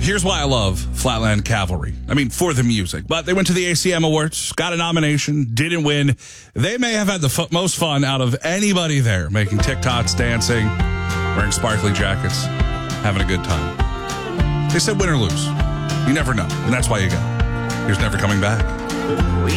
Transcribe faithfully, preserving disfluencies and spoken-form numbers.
Here's why I love Flatland Cavalry. I mean, for the music. But they went to the A C M Awards, got a nomination, didn't win. They may have had the f- most fun out of anybody there, making TikToks, dancing, wearing sparkly jackets, having a good time. They said win or lose. You never know, and that's why you go. Here's Never Coming Back. We